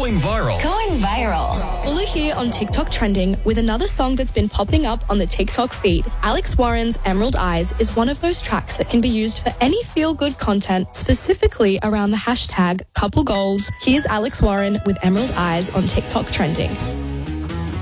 Going viral. Going viral. Ula here on TikTok Trending with another song that's been popping up on the TikTok feed. Alex Warren's Emerald Eyes is one of those tracks that can be used for any feel-good content, specifically around the hashtag couple goals. Here's Alex Warren with Emerald Eyes on TikTok Trending.